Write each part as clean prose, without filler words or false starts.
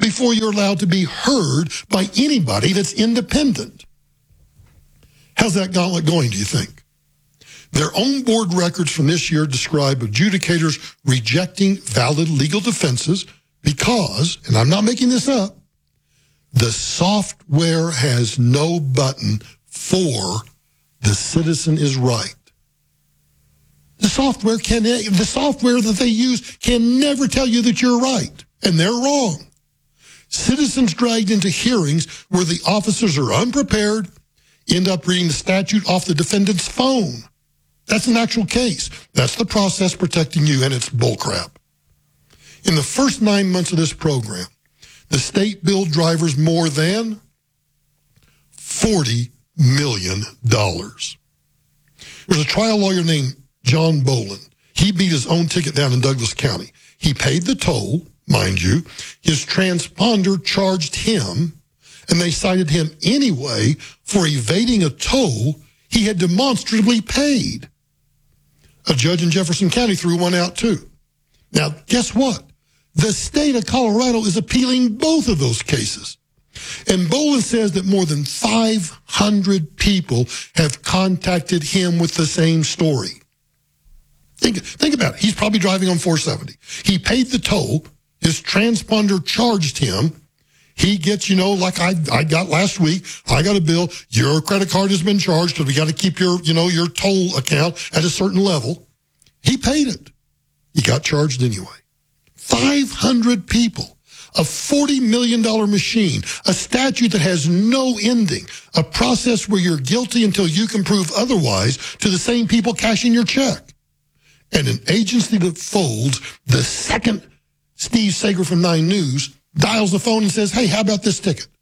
before you're allowed to be heard by anybody that's independent. How's that gauntlet going, do you think? Their own board records from this year describe adjudicators rejecting valid legal defenses because, and I'm not making this up, the software has no button for the citizen is right. The software that they use can never tell you that you're right, and they're wrong. Citizens dragged into hearings where the officers are unprepared end up reading the statute off the defendant's phone. That's an actual case. That's the process protecting you, and it's bullcrap. In the first 9 months of this program, the state billed drivers more than $40 million. There's a trial lawyer named John Boland. He beat his own ticket down in Douglas County. He paid the toll, mind you. His transponder charged him, and they cited him anyway for evading a toll he had demonstrably paid. A judge in Jefferson County threw one out too. Now, guess what? The state of Colorado is appealing both of those cases. And Boland says that more than 500 people have contacted him with the same story. Think about it. He's probably driving on 470. He paid the toll. His transponder charged him. He gets, like I got last week, I got a bill. Your credit card has been charged because we got to keep your toll account at a certain level. He paid it. He got charged anyway. 500 people, a $40 million machine, a statute that has no ending, a process where you're guilty until you can prove otherwise to the same people cashing your check. And an agency that folds the second Steve Sager from 9 News dials the phone and says, hey, how about this ticket?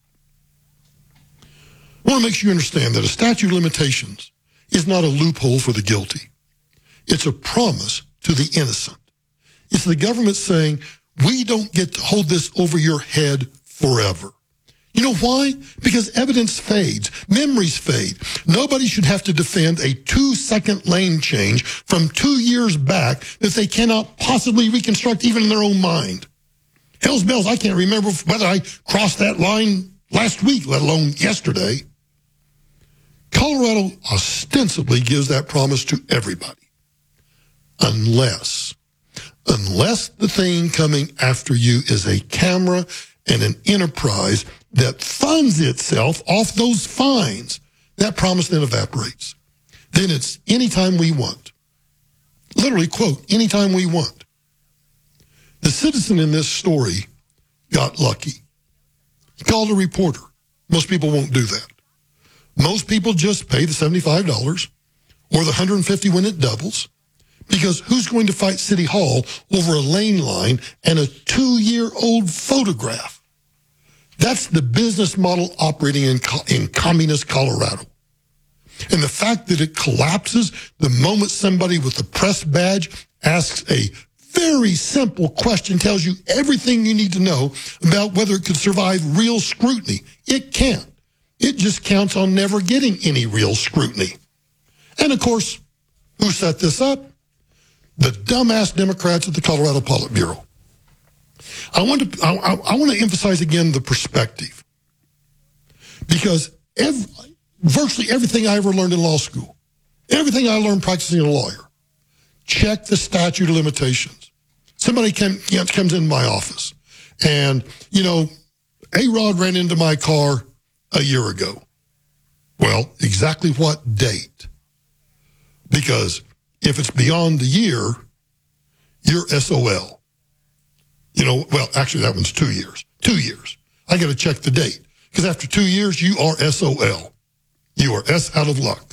I want to make sure you understand that a statute of limitations is not a loophole for the guilty. It's a promise to the innocent. It's the government saying, we don't get to hold this over your head forever. You know why? Because evidence fades. Memories fade. Nobody should have to defend a 2-second lane change from 2 years back that they cannot possibly reconstruct even in their own mind. Hell's bells, I can't remember whether I crossed that line last week, let alone yesterday. Colorado ostensibly gives that promise to everybody. Unless the thing coming after you is a camera and an enterprise that funds itself off those fines, that promise then evaporates. Then it's anytime we want. Literally, quote, anytime we want. The citizen in this story got lucky. He called a reporter. Most people won't do that. Most people just pay the $75 or the $150 when it doubles. Because who's going to fight City Hall over a lane line and a 2-year-old photograph? That's the business model operating in communist Colorado. And the fact that it collapses the moment somebody with a press badge asks a very simple question tells you everything you need to know about whether it could survive real scrutiny. It can't. It just counts on never getting any real scrutiny. And of course, who set this up? The dumbass Democrats at the Colorado Politburo. I want to emphasize again the perspective. Because virtually everything I ever learned in law school, everything I learned practicing as a lawyer, check the statute of limitations. Somebody comes in my office and, A-Rod ran into my car a year ago. Well, exactly what date? Because if it's beyond the year, you're SOL. Actually, that one's 2 years. 2 years. I got to check the date. Because after 2 years, you are SOL. You are S out of luck.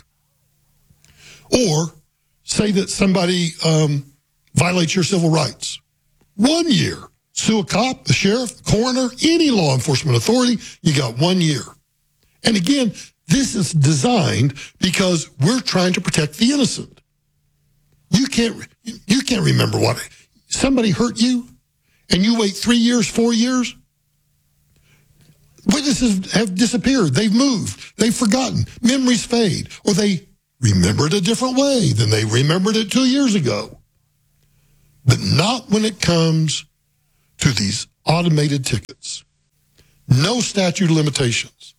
Or say that somebody violates your civil rights. 1 year. Sue a cop, the sheriff, the coroner, any law enforcement authority, you got 1 year. And again, this is designed because we're trying to protect the innocent. You can't remember what somebody hurt you, and you wait 3 years, 4 years. Witnesses have disappeared. They've moved. They've forgotten. Memories fade, or they remember it a different way than they remembered it 2 years ago. But not when it comes to these automated tickets. No statute of limitations.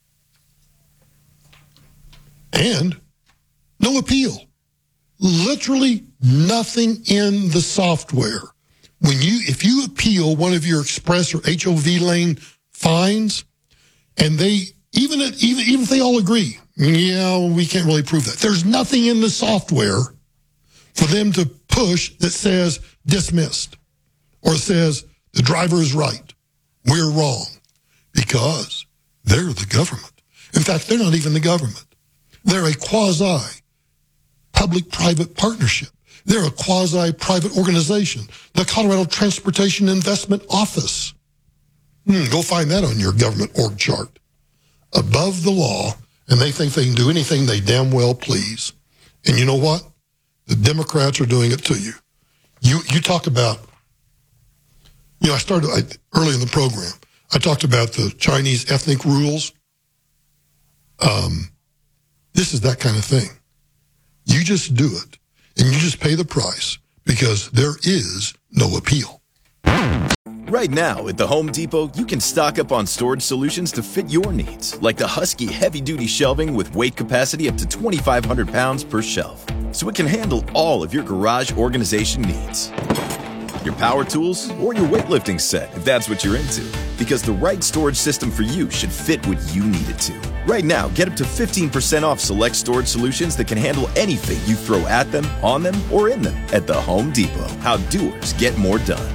And no appeal. Literally nothing in the software. If you appeal one of your express or HOV lane fines, and even if they all agree, yeah, we can't really prove that. There's nothing in the software for them to push that says dismissed or says the driver is right, we're wrong, because they're the government. In fact, they're not even the government. They're a quasi public-private partnership. They're a quasi-private organization, the Colorado Transportation Investment Office. Go find that on your government org chart. Above the law, and they think they can do anything they damn well please. And you know what? The Democrats are doing it to you. You talk about, I started early in the program, I talked about the Chinese ethnic rules. This is that kind of thing. You just do it, and you just pay the price, because there is no appeal. Right now, at the Home Depot, you can stock up on storage solutions to fit your needs, like the Husky heavy-duty shelving with weight capacity up to 2,500 pounds per shelf, so it can handle all of your garage organization needs. Your power tools, or your weightlifting set, if that's what you're into. Because the right storage system for you should fit what you need it to. Right now, get up to 15% off select storage solutions that can handle anything you throw at them, on them, or in them at the Home Depot. How doers get more done.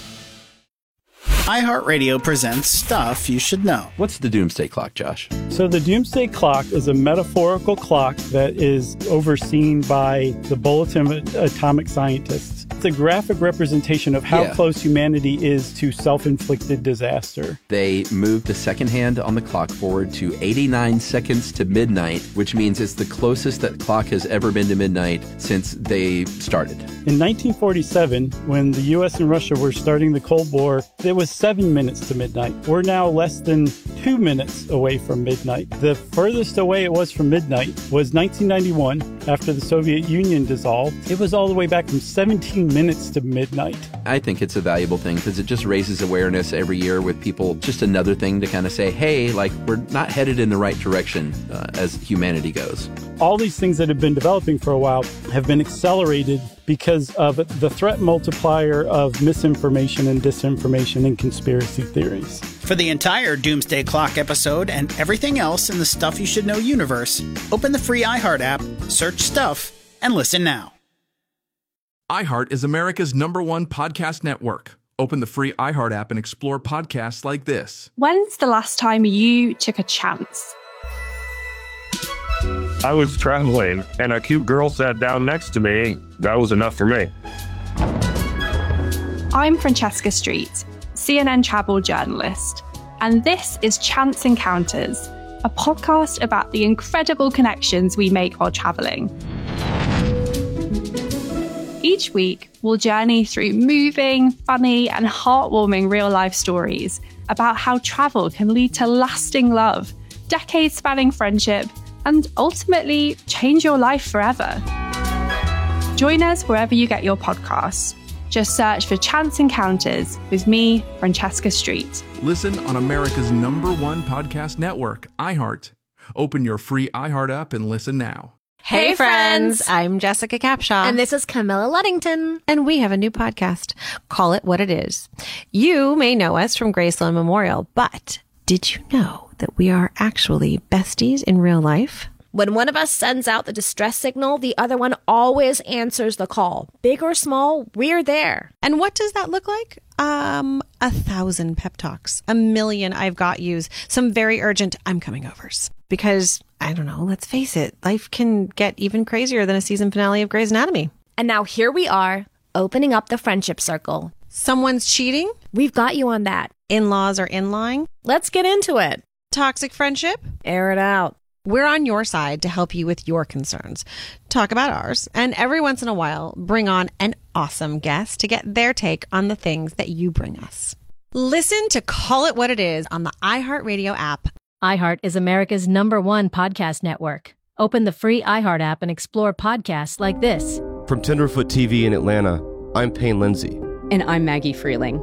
iHeartRadio presents Stuff You Should Know. What's the Doomsday Clock, Josh? So the Doomsday Clock is a metaphorical clock that is overseen by the Bulletin of Atomic Scientists. It's a graphic representation of how close humanity is to self-inflicted disaster. They moved the second hand on the clock forward to 89 seconds to midnight, which means it's the closest that clock has ever been to midnight since they started. In 1947, when the U.S. and Russia were starting the Cold War, it was 7 minutes to midnight. We're now less than 2 minutes away from midnight. The furthest away it was from midnight was 1991, after the Soviet Union dissolved. It was all the way back from 17 minutes to midnight. I think it's a valuable thing because it just raises awareness every year with people. Just another thing to kind of say, hey, like, we're not headed in the right direction as humanity goes. All these things that have been developing for a while have been accelerated because of the threat multiplier of misinformation and disinformation and conspiracy theories. For the entire Doomsday Clock episode and everything else in the Stuff You Should Know universe, open the free iHeart app, search Stuff, and listen now. iHeart is America's #1 podcast network. Open the free iHeart app and explore podcasts like this. When's the last time you took a chance? I was traveling, and a cute girl sat down next to me. That was enough for me. I'm Francesca Street, CNN travel journalist, and this is Chance Encounters, a podcast about the incredible connections we make while traveling. Each week, we'll journey through moving, funny, and heartwarming real-life stories about how travel can lead to lasting love, decades-spanning friendship, and ultimately change your life forever. Join us wherever you get your podcasts. Just search for Chance Encounters with me, Francesca Street. Listen on America's #1 podcast network, iHeart. Open your free iHeart app and listen now. Hey friends, I'm Jessica Capshaw. And this is Camilla Luddington. And we have a new podcast, Call It What It Is. You may know us from Graceland Memorial, but did you know that we are actually besties in real life? When one of us sends out the distress signal, the other one always answers the call. Big or small, we're there. And what does that look like? 1,000 pep talks, 1,000,000 I've got yous, some very urgent I'm coming overs. Because, I don't know, let's face it, life can get even crazier than a season finale of Grey's Anatomy. And now here we are, opening up the friendship circle. Someone's cheating? We've got you on that. In-laws are in-lying? Let's get into it. Toxic friendship? Air it out. We're on your side to help you with your concerns. Talk about ours, and every once in a while, bring on an awesome guest to get their take on the things that you bring us. Listen to Call It What It Is on the iHeartRadio app. iHeart is America's #1 podcast network. Open the free iHeart app and explore podcasts like this. From Tenderfoot TV in Atlanta, I'm Payne Lindsay. And I'm Maggie Freeling.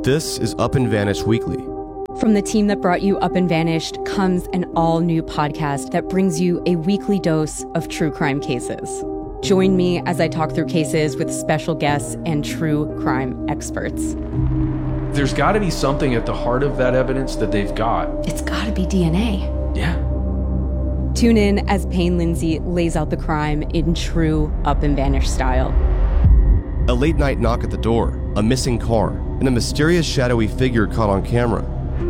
This is Up and Vanished Weekly. From the team that brought you Up and Vanished comes an all-new podcast that brings you a weekly dose of true crime cases. Join me as I talk through cases with special guests and true crime experts. There's got to be something at the heart of that evidence that they've got. It's got to be DNA. Yeah. Tune in as Payne Lindsay lays out the crime in true Up and Vanished style. A late-night knock at the door, a missing car, and a mysterious shadowy figure caught on camera.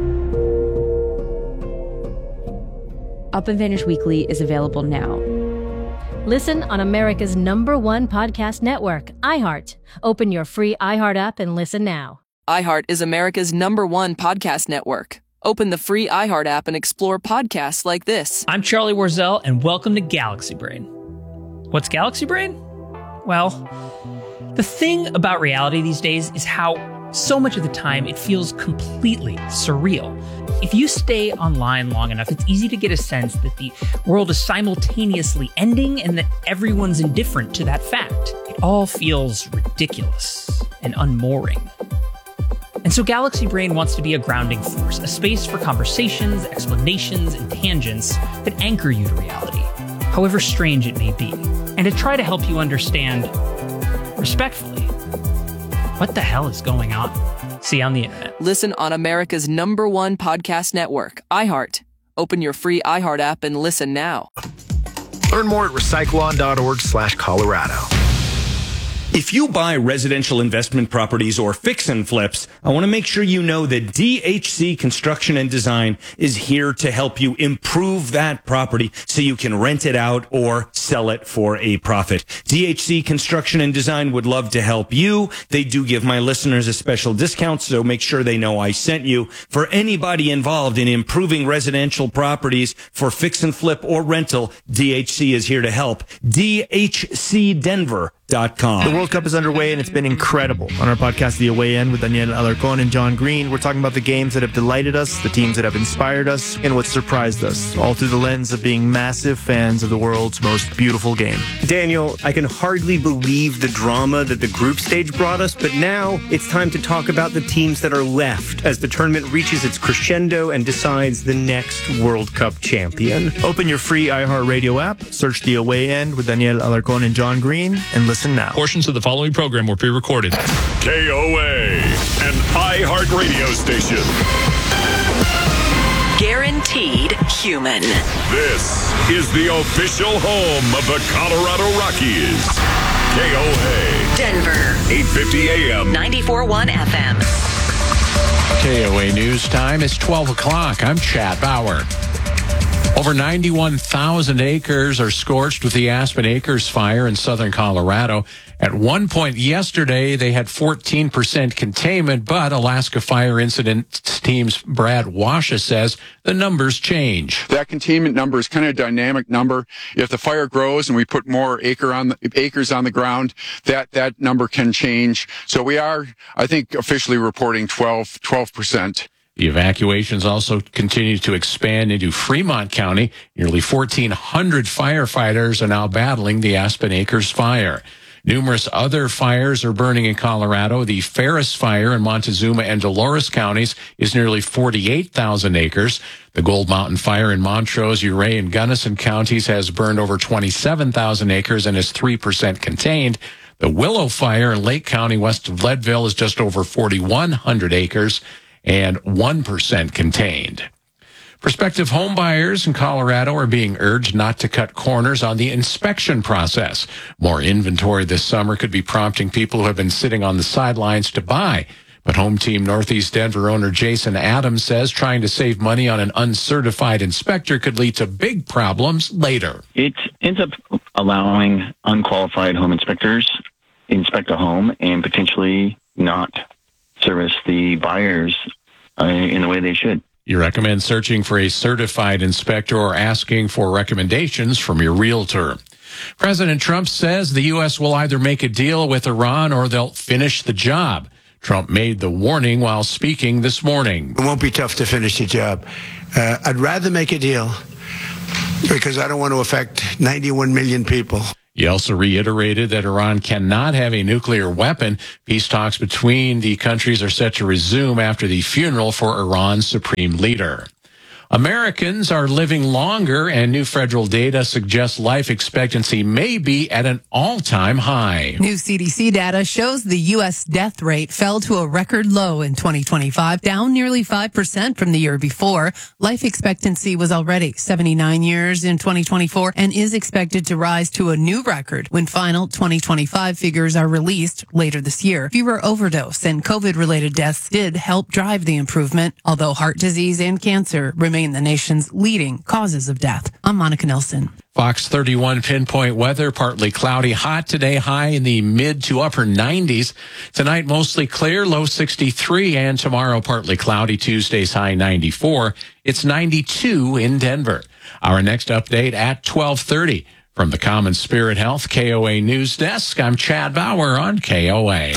Up and Vanished Weekly is available now. Listen on America's #1 podcast network, iHeart. Open your free iHeart app and listen now. iHeart is America's #1 podcast network. Open the free iHeart app and explore podcasts like this. I'm Charlie Warzel, and welcome to Galaxy Brain. What's Galaxy Brain? Well, the thing about reality these days is how so much of the time it feels completely surreal. If you stay online long enough, it's easy to get a sense that the world is simultaneously ending and that everyone's indifferent to that fact. It all feels ridiculous and unmooring. And so Galaxy Brain wants to be a grounding force, a space for conversations, explanations, and tangents that anchor you to reality, however strange it may be, and to try to help you understand, respectfully, what the hell is going on? See you on the internet. Listen on America's #1 podcast network, iHeart. Open your free iHeart app and listen now. Learn more at recycleon.org/Colorado. If you buy residential investment properties or fix and flips, I want to make sure you know that DHC Construction and Design is here to help you improve that property so you can rent it out or sell it for a profit. DHC Construction and Design would love to help you. They do give my listeners a special discount, so make sure they know I sent you. For anybody involved in improving residential properties for fix and flip or rental, DHC is here to help. DHCdenver.com. The World Cup is underway and it's been incredible. On our podcast, The Away End with Daniel Alarcón and John Green, we're talking about the games that have delighted us, the teams that have inspired us, and what surprised us, all through the lens of being massive fans of the world's most beautiful game. Daniel, I can hardly believe the drama that the group stage brought us, but now it's time to talk about the teams that are left as the tournament reaches its crescendo and decides the next World Cup champion. Open your free iHeartRadio app, search The Away End with Daniel Alarcón and John Green, and listen now. Portions of the following program were pre-recorded. KOA, an iHeart radio station. Guaranteed human. This is the official home of the Colorado Rockies. KOA. Denver. 850 AM. 94.1 FM. KOA News Time. It's 12 o'clock. I'm Chad Bauer. Over 91,000 acres are scorched with the Aspen Acres fire in southern Colorado. At one point yesterday, they had 14% containment, but Alaska Fire Incident Team's Brad Washa says the numbers change. That containment number is kind of a dynamic number. If the fire grows and we put more acres on the ground, that number can change. So we are, I think, officially reporting 12%. The evacuations also continue to expand into Fremont County. Nearly 1,400 firefighters are now battling the Aspen Acres fire. Numerous other fires are burning in Colorado. The Ferris Fire in Montezuma and Dolores counties is nearly 48,000 acres. The Gold Mountain Fire in Montrose, Ouray, and Gunnison counties has burned over 27,000 acres and is 3% contained. The Willow Fire in Lake County west of Leadville is just over 4,100 acres and 1% contained. Prospective home buyers in Colorado are being urged not to cut corners on the inspection process. More inventory this summer could be prompting people who have been sitting on the sidelines to buy. But Home Team Northeast Denver owner Jason Adams says trying to save money on an uncertified inspector could lead to big problems later. It ends up allowing unqualified home inspectors inspect a home and potentially not service the buyers in the way they should. You recommend searching for a certified inspector or asking for recommendations from your realtor. President Trump says the U.S. will either make a deal with Iran or they'll finish the job. Trump made the warning while speaking this morning. It won't be tough to finish the job. I'd rather make a deal because I don't want to affect 91 million people. He also reiterated that Iran cannot have a nuclear weapon. Peace talks between the countries are set to resume after the funeral for Iran's supreme leader. Americans are living longer, and new federal data suggests life expectancy may be at an all-time high. New CDC data shows the U.S. death rate fell to a record low in 2025, down nearly 5% from the year before. Life expectancy was already 79 years in 2024 and is expected to rise to a new record when final 2025 figures are released later this year. Fewer overdose and COVID-related deaths did help drive the improvement, although heart disease and cancer remain the nation's leading causes of death. I'm Monica Nelson. Fox 31 pinpoint weather, partly cloudy, hot today, high in the mid to upper 90s. Tonight, mostly clear, low 63, and tomorrow, partly cloudy, Tuesday's high 94. It's 92 in Denver. Our next update at 12:30. From the Common Spirit Health KOA News Desk, I'm Chad Bauer on KOA.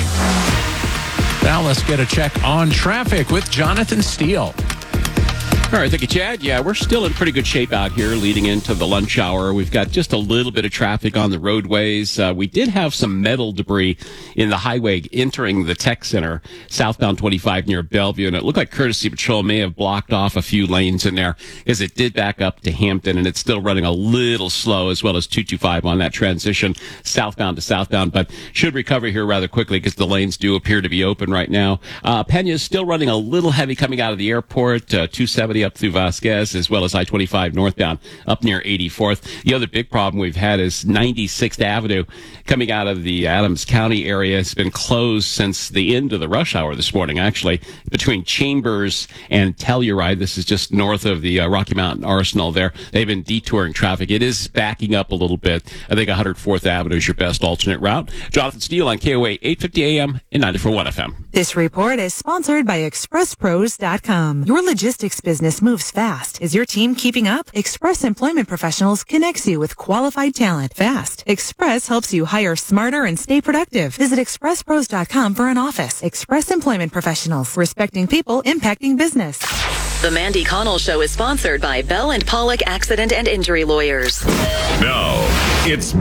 Now let's get a check on traffic with Jonathan Steele. All right, thank you, Chad. Yeah, we're still in pretty good shape out here leading into the lunch hour. We've got just a little bit of traffic on the roadways. We did have some metal debris in the highway entering the tech center, southbound 25 near Bellevue, and it looked like Courtesy Patrol may have blocked off a few lanes in there because it did back up to Hampton, and it's still running a little slow, as well as 225 on that transition southbound to southbound, but should recover here rather quickly because the lanes do appear to be open right now. Pena is still running a little heavy coming out of the airport, 270 up through Vasquez, as well as I-25 northbound up near 84th. The other big problem we've had is 96th Avenue coming out of the Adams County area. It's been closed since the end of the rush hour this morning, actually, between Chambers and Telluride. This is just north of the Rocky Mountain Arsenal there. They've been detouring traffic. It is backing up a little bit. I think 104th Avenue is your best alternate route. Jonathan Steele on KOA 850 AM and 94.1 FM. This report is sponsored by ExpressPros.com. Your logistics business moves fast. Is your team keeping up? Express Employment Professionals connects you with qualified talent fast. Express helps you hire smarter and stay productive. Visit ExpressPros.com for an office. Express Employment Professionals, respecting people, impacting business. The Mandy Connell Show is sponsored by Bell & Pollock Accident and Injury Lawyers. Now, it's